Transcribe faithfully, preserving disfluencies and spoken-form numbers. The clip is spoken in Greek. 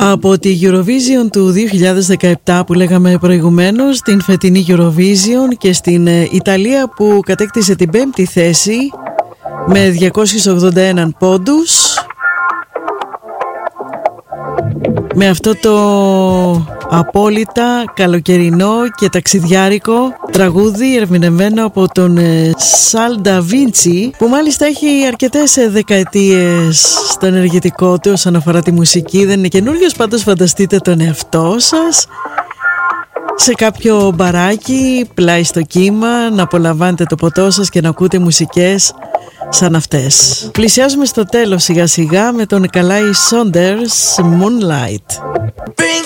Από τη Eurovision του δύο χιλιάδες δεκαεπτά που λέγαμε προηγουμένως, την φετινή Eurovision, και στην Ιταλία που κατέκτησε την πέμπτη θέση με διακόσιους ογδόντα ένα πόντους, με αυτό το απόλυτα καλοκαιρινό και ταξιδιάρικο τραγούδι ερμηνευμένο από τον Σαλ Νταβίντσι, που μάλιστα έχει αρκετές δεκαετίες στο ενεργητικό του όσον αφορά τη μουσική. Δεν είναι καινούριος, πάντως φανταστείτε τον εαυτό σας σε κάποιο μπαράκι πλάι στο κύμα, να απολαμβάνετε το ποτό σας και να ακούτε μουσικές σαν αυτές. Πλησιάζουμε στο τέλος σιγά σιγά με τον Καλάι Σόντερς, Moonlight.